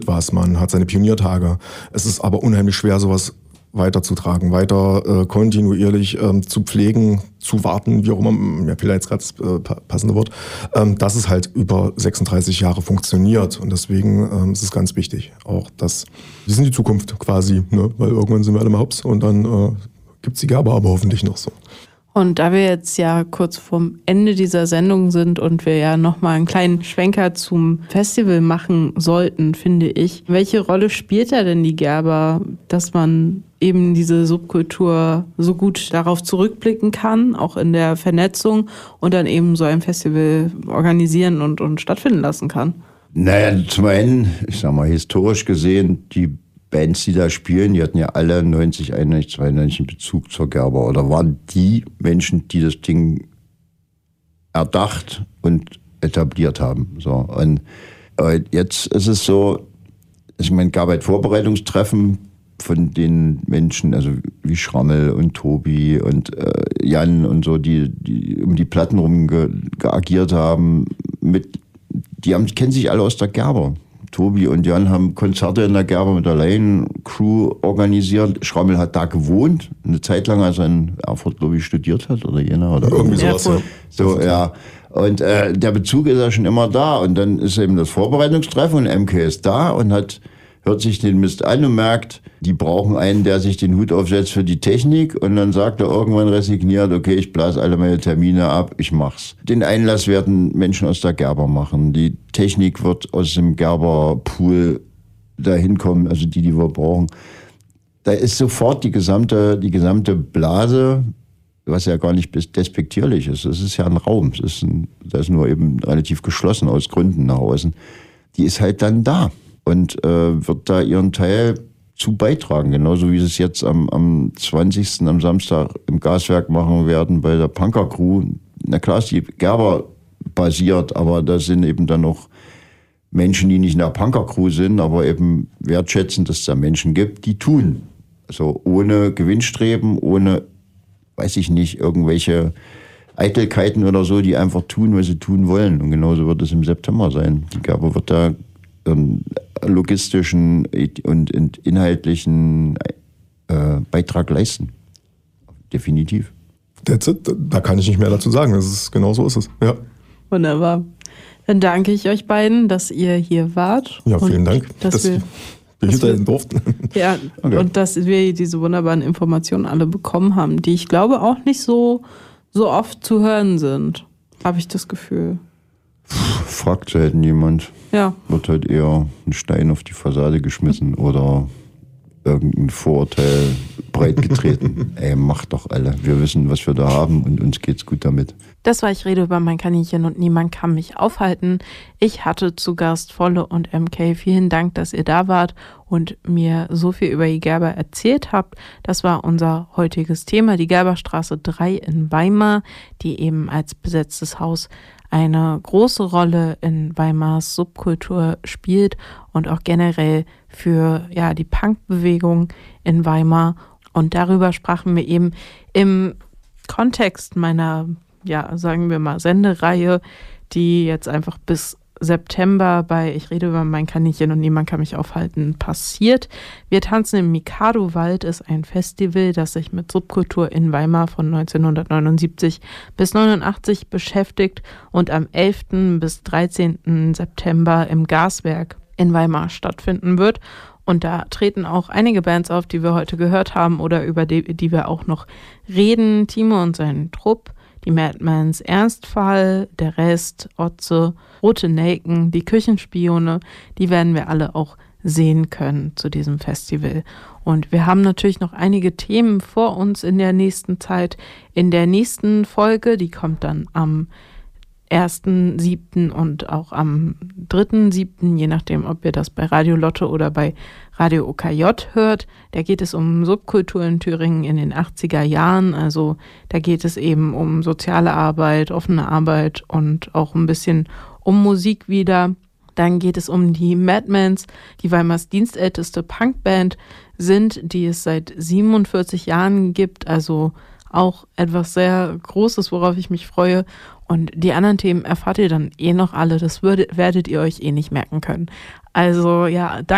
Man hat seine Pioniertage. Es ist aber unheimlich schwer, sowas weiterzutragen, weiter kontinuierlich zu pflegen, zu warten, wie auch immer, mir fehlt jetzt gerade das passende Wort, dass es halt über 36 Jahre funktioniert. Und deswegen ist es ganz wichtig, auch dass wir sind die Zukunft quasi, ne? Weil irgendwann sind wir alle mal hops und dann gibt es die Gerber aber hoffentlich noch so. Und da wir jetzt ja kurz vorm Ende dieser Sendung sind und wir ja nochmal einen kleinen Schwenker zum Festival machen sollten, finde ich, welche Rolle spielt da denn die Gerber, dass man eben diese Subkultur so gut darauf zurückblicken kann, auch in der Vernetzung und dann eben so ein Festival organisieren und stattfinden lassen kann? Naja, zum einen, ich sag mal, historisch gesehen, die Bands, die da spielen, die hatten ja alle 90, 91, 92 einen Bezug zur Gerber oder waren die Menschen, die das Ding erdacht und etabliert haben. So. Und jetzt ist es so, ich meine, gab halt Vorbereitungstreffen von den Menschen, also wie Schrammel und Tobi und Jan und so, die um die Platten rum geagiert haben, kennen sich alle aus der Gerber. Tobi und Jan haben Konzerte in der Gerber mit der Lane-Crew organisiert. Schrammel hat da gewohnt, eine Zeit lang, als er in Erfurt, glaube ich, studiert hat oder Jena oder irgendwie sowas. Ja. So, ja. Und der Bezug ist ja schon immer da. Und dann ist eben das Vorbereitungstreffen und MK ist da und hört sich den Mist an und merkt, die brauchen einen, der sich den Hut aufsetzt für die Technik. Und dann sagt er irgendwann resigniert, okay, ich blase alle meine Termine ab, ich mach's. Den Einlass werden Menschen aus der Gerber machen. Die Technik wird aus dem Gerber-Pool dahin kommen, also die wir brauchen. Da ist sofort die gesamte Blase, was ja gar nicht despektierlich ist. Es ist ja ein Raum. Das ist nur eben relativ geschlossen aus Gründen nach außen. Die ist halt dann da. Und wird da ihren Teil zu beitragen. Genauso wie sie es jetzt am 20. am Samstag im Gaswerk machen werden bei der Punker-Crew. Na klar ist die Gerber basiert, aber da sind eben dann noch Menschen, die nicht in der Punker-Crew sind, aber eben wertschätzen, dass es da Menschen gibt, die tun. Also ohne Gewinnstreben, ohne, weiß ich nicht, irgendwelche Eitelkeiten oder so, die einfach tun, was sie tun wollen. Und genauso wird es im September sein. Die Gerber wird da logistischen und inhaltlichen Beitrag leisten. Definitiv. That's it. Da kann ich nicht mehr dazu sagen. Genau so ist es. Ja. Wunderbar. Dann danke ich euch beiden, dass ihr hier wart. Ja, vielen Dank, dass wir hier sein durften. Ja, okay. Und dass wir diese wunderbaren Informationen alle bekommen haben, die ich glaube auch nicht so oft zu hören sind, habe ich das Gefühl. Fragt selten jemand. Ja. Wird halt eher ein Stein auf die Fassade geschmissen oder irgendein Vorurteil breitgetreten. Ey, macht doch alle. Wir wissen, was wir da haben und uns geht's gut damit. Das war Ich rede über mein Kaninchen und niemand kann mich aufhalten. Ich hatte zu Gast Volle und MK. Vielen Dank, dass ihr da wart und mir so viel über die Gerber erzählt habt. Das war unser heutiges Thema, die Gerberstraße 3 in Weimar, die eben als besetztes Haus eine große Rolle in Weimars Subkultur spielt und auch generell für die Punkbewegung in Weimar. Und darüber sprachen wir eben im Kontext meiner, sagen wir mal, Sendereihe, die jetzt einfach bis September bei Ich rede über mein Kaninchen und niemand kann mich aufhalten passiert. Wir tanzen im Mikado-Wald ist ein Festival, das sich mit Subkultur in Weimar von 1979 bis 89 beschäftigt und am 11. bis 13. September im Gaswerk in Weimar stattfinden wird. Und da treten auch einige Bands auf, die wir heute gehört haben oder über die wir auch noch reden. Timo und sein Trupp, die Madmans Ernstfall, der Rest, Otze, Rote Nelken, die Küchenspione, die werden wir alle auch sehen können zu diesem Festival. Und wir haben natürlich noch einige Themen vor uns in der nächsten Zeit. In der nächsten Folge, die kommt dann am 1.7. und auch am 3.7., je nachdem, ob ihr das bei Radio Lotte oder bei Radio OKJ hört. Da geht es um Subkultur in Thüringen in den 80er Jahren. Also da geht es eben um soziale Arbeit, offene Arbeit und auch ein bisschen um Musik wieder. Dann geht es um die Madmans, die Weimars dienstälteste Punkband sind, die es seit 47 Jahren gibt. Also auch etwas sehr Großes, worauf ich mich freue. Und die anderen Themen erfahrt ihr dann noch alle. Das werdet ihr euch nicht merken können. Also danke.